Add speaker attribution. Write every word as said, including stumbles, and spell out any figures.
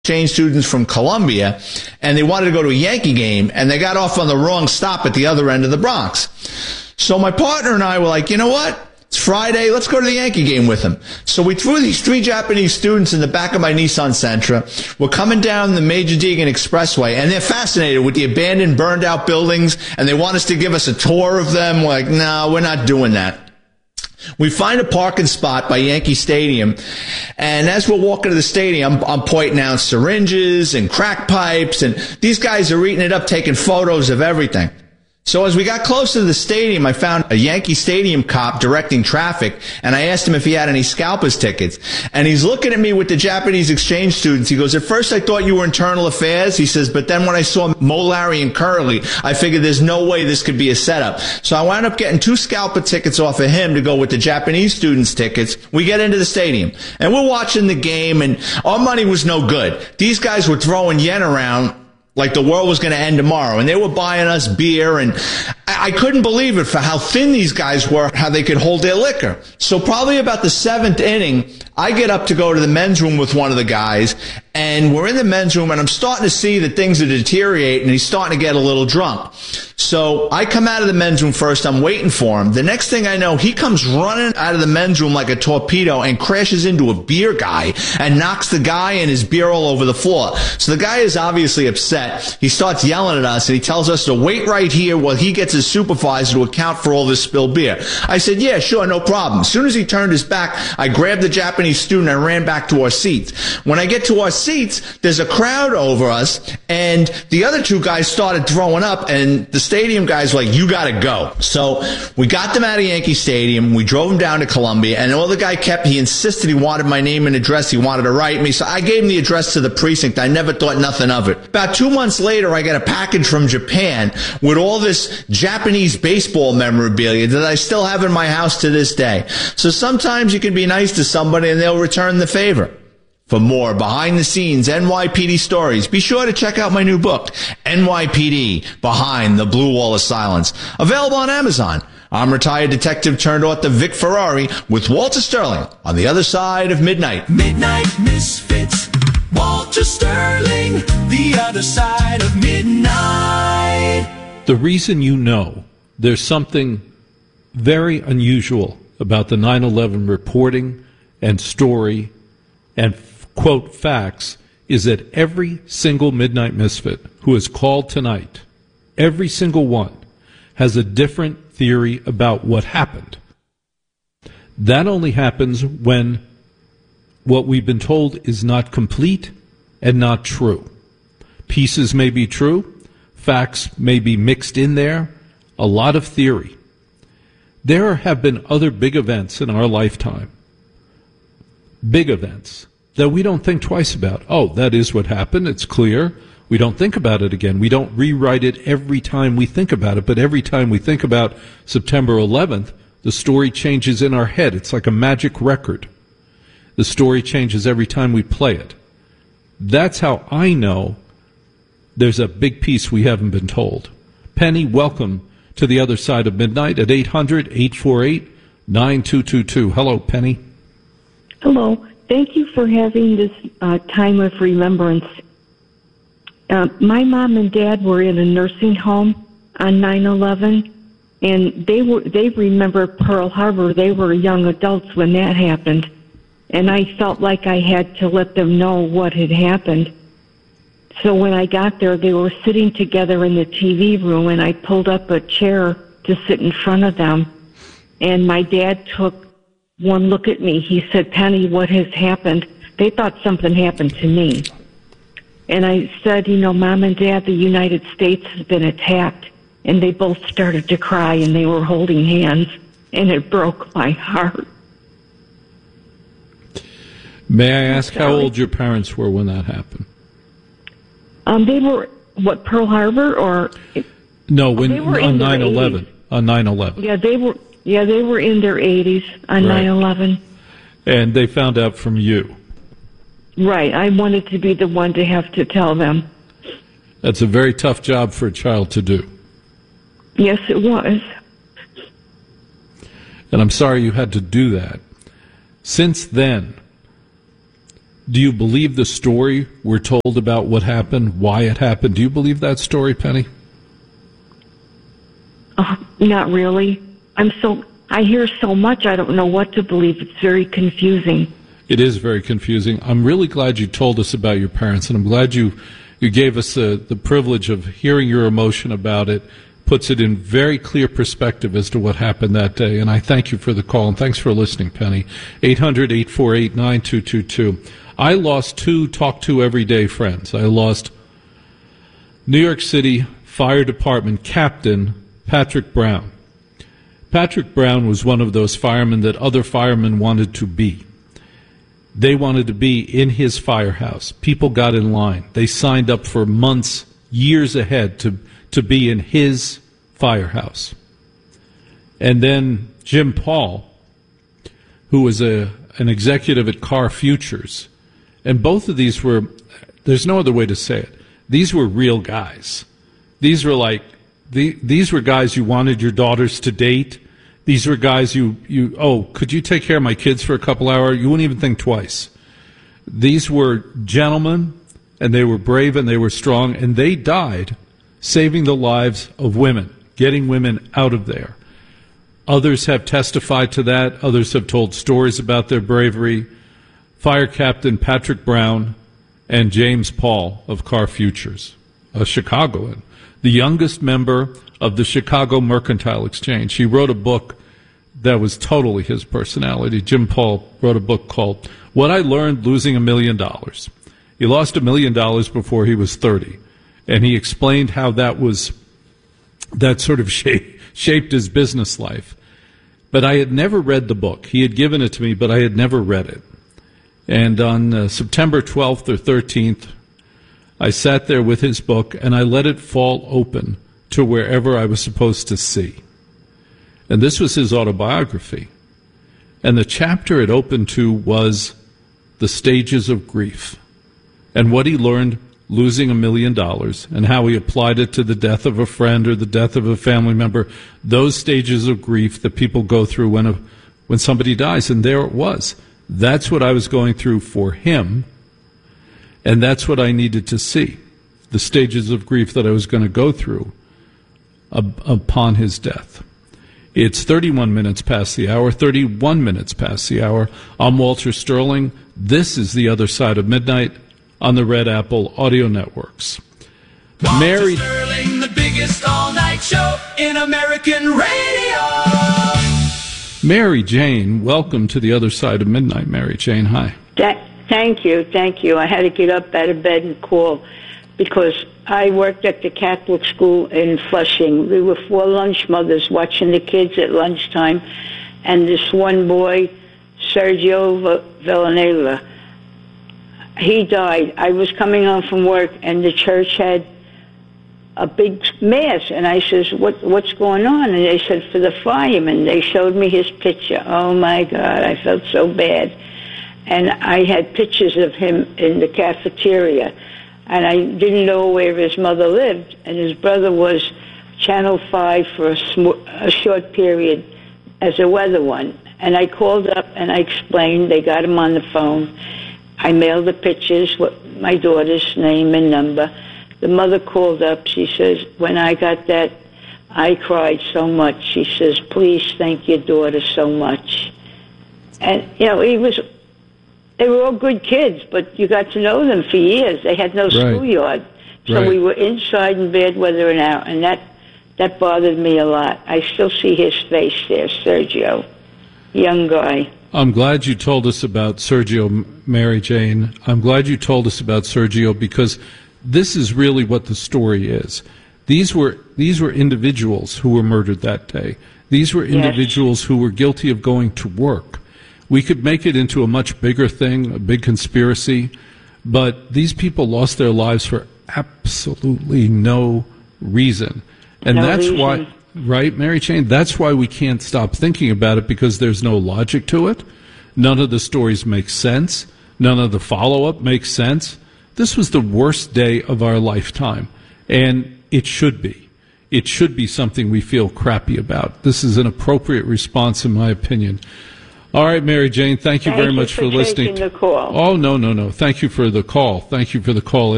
Speaker 1: exchange students from Columbia, and they wanted to go to a Yankee game, and they got off on the wrong stop at the other end of the Bronx. So my partner and I were like, you know what? It's Friday. Let's go to the Yankee game with them. So we threw these three Japanese students in the back of my Nissan Sentra. We're coming down the Major Deegan Expressway, and they're fascinated with the abandoned, burned-out buildings, and they want us to give us a tour of them. We're like, no, we're not doing that. We find a parking spot by Yankee Stadium, and as we're walking to the stadium, I'm, I'm pointing out syringes and crack pipes, and these guys are eating it up, taking photos of everything. So as we got close to the stadium, I found a Yankee Stadium cop directing traffic, and I asked him if he had any scalpers tickets. And he's looking at me with the Japanese exchange students. He goes, at first I thought you were internal affairs. He says, but then when I saw Mo, Larry, and Curly, I figured there's no way this could be a setup. So I wound up getting two scalper tickets off of him to go with the Japanese students' tickets. We get into the stadium, and we're watching the game, and our money was no good. These guys were throwing yen around like the world was going to end tomorrow, and they were buying us beer, and I, I couldn't believe it for how thin these guys were, how they could hold their liquor. So probably about the seventh inning, I get up to go to the men's room with one of the guys, and we're in the men's room, and I'm starting to see that things are deteriorating, and he's starting to get a little drunk. So I come out of the men's room first. I'm waiting for him. The next thing I know, he comes running out of the men's room like a torpedo and crashes into a beer guy and knocks the guy and his beer all over the floor. So the guy is obviously upset. He starts yelling at us, and he tells us to wait right here while he gets his supervisor to account for all this spilled beer. I said, yeah, sure, no problem. As soon as he turned his back, I grabbed the Japanese student and ran back to our seats. When I get to our seats, there's a crowd over us, and the other two guys started throwing up, and the stadium guys were like, you got to go. So we got them out of Yankee Stadium. We drove them down to Columbia, and all the guy kept, he insisted he wanted my name and address. He wanted to write me. So I gave him the address to the precinct. I never thought nothing of it. About two months later, I get a package from Japan with all this Japanese baseball memorabilia that I still have in my house to this day. So sometimes you can be nice to somebody and they'll return the favor. For more behind-the-scenes N Y P D stories, be sure to check out my new book, N Y P D, Behind the Blue Wall of Silence, available on Amazon. I'm retired detective turned author Vic Ferrari with Walter Sterling on the other side of midnight.
Speaker 2: Midnight Misfits, Walter Sterling, the other side of midnight.
Speaker 3: The reason you know there's something very unusual about the nine eleven reporting and story and quote facts is that every single Midnight Misfit who is called tonight, every single one, has a different theory about what happened. That only happens when what we've been told is not complete and not true. Pieces may be true, facts may be mixed in there, a lot of theory. There have been other big events in our lifetime, big events, that we don't think twice about. Oh, that is what happened. It's clear. We don't think about it again. We don't rewrite it every time we think about it, but every time we think about September eleventh, the story changes in our head. It's like a magic record. The story changes every time we play it. That's how I know there's a big piece we haven't been told. Penny, welcome to the other side of midnight at eight hundred, eight four eight, nine two two two. Hello, Penny.
Speaker 4: Hello. Thank you for having this uh, time of remembrance. Uh, my mom and dad were in a nursing home on nine eleven, and they were they remember Pearl Harbor. They were young adults when that happened, and I felt like I had to let them know what had happened. So when I got there, they were sitting together in the T V room, and I pulled up a chair to sit in front of them, and my dad took one look at me. He said, Penny, what has happened? They thought something happened to me. And I said, you know, Mom and Dad, the United States has been attacked. And they both started to cry, and they were holding hands, and it broke my heart.
Speaker 3: May I ask how old your parents were when that happened?
Speaker 4: Um, they were, what, Pearl Harbor or?
Speaker 3: No, when on nine eleven. On nine eleven.
Speaker 4: Yeah, they were. Yeah, they were in their eighties on
Speaker 3: right.
Speaker 4: nine eleven.
Speaker 3: And they found out from you.
Speaker 4: Right. I wanted to be the one to have to tell them.
Speaker 3: That's a very tough job for a child to do.
Speaker 4: Yes, it was.
Speaker 3: And I'm sorry you had to do that. Since then, Do you believe the story we're told about what happened, why it happened? Do you believe that story, Penny?
Speaker 4: Oh, not really. I'm so I hear so much. I don't know what to believe. It's very confusing.
Speaker 3: It is very confusing. I'm really glad you told us about your parents, and I'm glad you you gave us the, the privilege of hearing your emotion about it. Puts it in very clear perspective as to what happened that day. And I thank you for the call, and thanks for listening, Penny. eight hundred, eight four eight, nine two two two. I lost two talk to everyday friends. I lost New York City Fire Department Captain Patrick Brown. Patrick Brown was one of those firemen that other firemen wanted to be. They wanted to be in his firehouse. People got in line. They signed up for months, years ahead to, to be in his firehouse. And then Jim Paul, who was a an executive at Car Futures, and both of these were, there's no other way to say it, these were real guys. These were like, the, these were guys you wanted your daughters to date. These were guys you, you, oh, could you take care of my kids for a couple hours? You wouldn't even think twice. These were gentlemen, and they were brave, and they were strong, and they died saving the lives of women, getting women out of there. Others have testified to that. Others have told stories about their bravery. Fire Captain Patrick Brown and James Paul of Car Futures, a Chicagoan, the youngest member of the Chicago Mercantile Exchange. He wrote a book that was totally his personality. Jim Paul wrote a book called What I Learned Losing a Million Dollars. He lost a million dollars before he was thirty, and he explained how that was, that sort of shaped, shaped his business life. But I had never read the book. He had given it to me, but I had never read it. And on uh, September twelfth or thirteenth, I sat there with his book, and I let it fall open to wherever I was supposed to see. And this was his autobiography. And the chapter it opened to was the stages of grief and what he learned losing a million dollars and how he applied it to the death of a friend or the death of a family member, those stages of grief that people go through when a, when somebody dies. And there it was. That's what I was going through for him, and that's what I needed to see, the stages of grief that I was going to go through ab- upon his death. It's thirty-one minutes past the hour, thirty-one minutes past the hour. I'm Walter Sterling. This is The Other Side of Midnight on the Red Apple Audio Networks.
Speaker 2: Walter
Speaker 3: Mary
Speaker 2: Sterling, the biggest all-night show in American radio.
Speaker 3: Mary Jane, welcome to The Other Side of Midnight. Mary Jane, hi.
Speaker 5: Th- thank you, thank you. I had to get up out of bed and call because I worked at the Catholic school in Flushing. We were four lunch mothers watching the kids at lunchtime, and this one boy, Sergio Villanella, he died. I was coming home from work, and the church had a big mass, and I says, what, what's going on? And they said, for the fireman. They showed me his picture. Oh, my God, I felt so bad. And I had pictures of him in the cafeteria, and I didn't know where his mother lived, and his brother was Channel five for a, sm- a short period as a weather one. And I called up, and I explained. They got him on the phone. I mailed the pictures with my daughter's name and number. The mother called up. She says, when I got that, I cried so much. She says, please thank your daughter so much. And, you know, he was, they were all good kids, but you got to know them for years. They had no
Speaker 3: Right.
Speaker 5: schoolyard. So
Speaker 3: Right.
Speaker 5: we were inside in bad weather and out, and that, that bothered me a lot. I still see his face there, Sergio, young guy.
Speaker 3: I'm glad you told us about Sergio, Mary Jane. I'm glad you told us about Sergio because this is really what the story is. These were these were individuals who were murdered that day. These were individuals yes. who were guilty of going to work. We could make it into a much bigger thing, a big conspiracy, but these people lost their lives for absolutely no reason. And
Speaker 5: no
Speaker 3: that's
Speaker 5: reason.
Speaker 3: why, right, Mary Jane? That's why we can't stop thinking about it because there's no logic to it. None of the stories make sense. None of the follow-up makes sense. This was the worst day of our lifetime, and it should be. It should be something we feel crappy about. This is an appropriate response, in my opinion. All right, Mary Jane, thank you
Speaker 5: Thank
Speaker 3: very
Speaker 5: you
Speaker 3: much
Speaker 5: for
Speaker 3: for listening.
Speaker 5: taking the call.
Speaker 3: Oh, no, no, no. Thank you for the call. Thank you for the call.